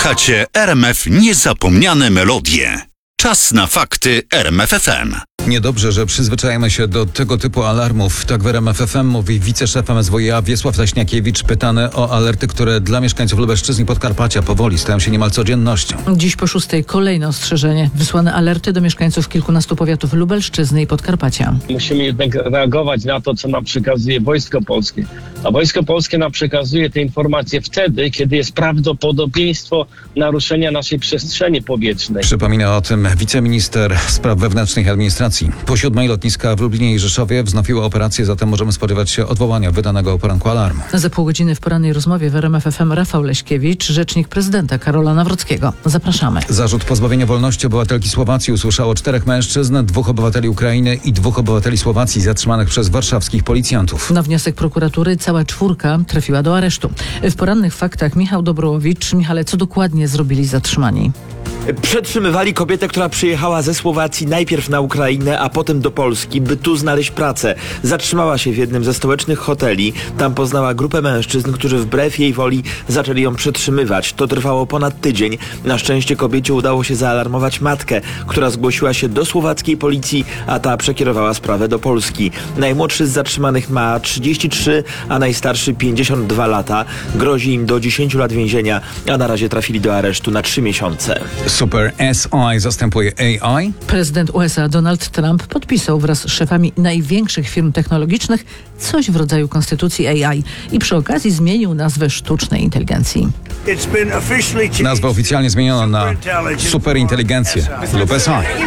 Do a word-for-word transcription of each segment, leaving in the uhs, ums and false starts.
Słuchacie R M F Niezapomniane Melodie. Czas na fakty R M F F M. Niedobrze, że przyzwyczajamy się do tego typu alarmów. Tak w R M F F M mówi wiceszef M S W iA Wiesław Zaśniakiewicz, pytany o alerty, które dla mieszkańców Lubelszczyzny i Podkarpacia powoli stają się niemal codziennością. Dziś po szóstej kolejne ostrzeżenie. Wysłane alerty do mieszkańców kilkunastu powiatów Lubelszczyzny i Podkarpacia. Musimy jednak reagować na to, co nam przekazuje Wojsko Polskie. A Wojsko Polskie nam przekazuje te informacje wtedy, kiedy jest prawdopodobieństwo naruszenia naszej przestrzeni powietrznej. Przypomina o tym wiceminister spraw wewnętrznych i administracji. Po siódmej lotniska w Lublinie i Rzeszowie wznowiły operację, zatem możemy spodziewać się odwołania wydanego o poranku alarmu. Za pół godziny w porannej rozmowie w R M F F M Rafał Leśkiewicz, rzecznik prezydenta Karola Nawrockiego. Zapraszamy. Zarzut pozbawienia wolności obywatelki Słowacji usłyszało czterech mężczyzn, dwóch obywateli Ukrainy i dwóch obywateli Słowacji zatrzymanych przez warszawskich policjantów. Na wniosek prokuratury cała czwórka trafiła do aresztu. W porannych faktach Michał Dobrołowicz. Michale, co dokładnie zrobili zatrzymani? Przetrzymywali kobietę, która przyjechała ze Słowacji najpierw na Ukrainę, a potem do Polski, by tu znaleźć pracę. Zatrzymała się w jednym ze stołecznych hoteli. Tam poznała grupę mężczyzn, którzy wbrew jej woli zaczęli ją przetrzymywać. To trwało ponad tydzień. Na szczęście kobiecie udało się zaalarmować matkę, która zgłosiła się do słowackiej policji, a ta przekierowała sprawę do Polski. Najmłodszy z zatrzymanych ma trzydzieści trzy, a najstarszy pięćdziesiąt dwa lata. Grozi im do dziesięciu lat więzienia, a na razie trafili do aresztu na trzy miesiące. Super S I zastępuje A I? Prezydent U S A Donald Trump podpisał wraz z szefami największych firm technologicznych coś w rodzaju konstytucji A I i przy okazji zmienił nazwę sztucznej inteligencji. Nazwa oficjalnie zmieniona na superinteligencję lub S I.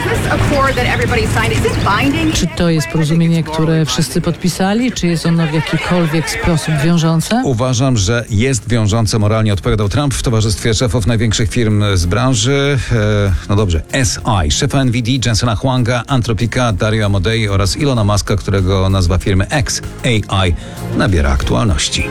Czy to jest porozumienie, które wszyscy podpisali, czy jest ono w jakikolwiek sposób wiążące? Uważam, że jest wiążące moralnie, odpowiadał Trump w towarzystwie szefów największych firm z branży. E, no dobrze, S I, szefa N V D, Jensena Huanga, Anthropica, Dario Amodei oraz Ilona Muska, którego nazwa firmy X, A I, nabiera aktualności.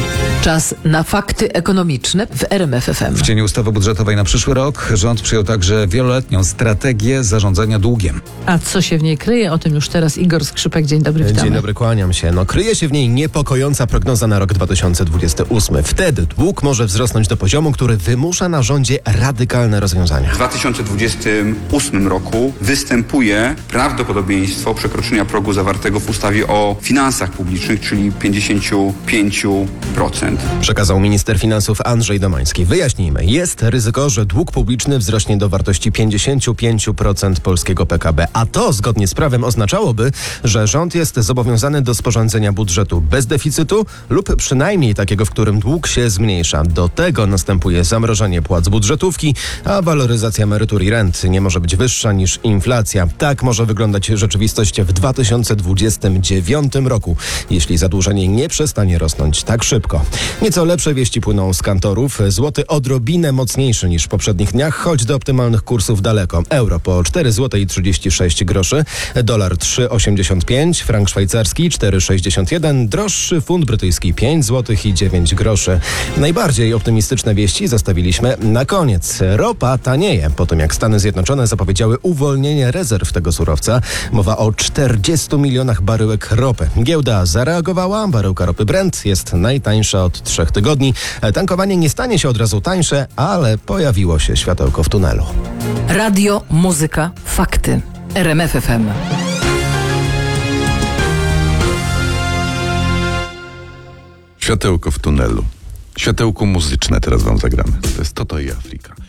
Czas na fakty ekonomiczne w R M F F M. W cieniu ustawy budżetowej na przyszły rok rząd przyjął także wieloletnią strategię zarządzania długiem. A co się w niej kryje? O tym już teraz Igor Skrzypek. Dzień dobry, witamy. Dzień dobry, kłaniam się. No, kryje się w niej niepokojąca prognoza na rok dwa tysiące dwudziesty ósmy. Wtedy dług może wzrosnąć do poziomu, który wymusza na rządzie radykalne rozwiązania. W dwa tysiące dwudziestym ósmym roku występuje prawdopodobieństwo przekroczenia progu zawartego w ustawie o finansach publicznych, czyli pięćdziesiąt pięć procent. Przekazał minister finansów Andrzej Domański. Wyjaśnijmy, jest ryzyko, że dług publiczny wzrośnie do wartości pięćdziesiąt pięć procent polskiego P K B, a to zgodnie z prawem oznaczałoby, że rząd jest zobowiązany do sporządzenia budżetu bez deficytu lub przynajmniej takiego, w którym dług się zmniejsza. Do tego następuje zamrożenie płac budżetówki, a waloryzacja emerytur i rent nie może być wyższa niż inflacja. Tak może wyglądać rzeczywistość w dwa tysiące dwudziestym dziewiątym roku, jeśli zadłużenie nie przestanie rosnąć tak szybko. Nieco lepsze wieści płyną z kantorów. Złoty odrobinę mocniejszy niż w poprzednich dniach, choć do optymalnych kursów daleko. Euro po cztery złote trzydzieści sześć groszy, dolar trzy osiemdziesiąt pięć, frank szwajcarski cztery sześćdziesiąt jeden, droższy funt brytyjski pięć złotych i dziewięć groszy. Najbardziej optymistyczne wieści zostawiliśmy na koniec. Ropa tanieje po tym, jak Stany Zjednoczone zapowiedziały uwolnienie rezerw tego surowca. Mowa o czterdziestu milionach baryłek ropy. Giełda zareagowała, baryłka ropy Brent jest najtańsza od trzech tygodni. Tankowanie nie stanie się od razu tańsze, ale pojawiło się światełko w tunelu. Radio, muzyka, fakty. R M F F M. Światełko w tunelu. Światełko muzyczne teraz wam zagramy. To jest Toto i Afryka.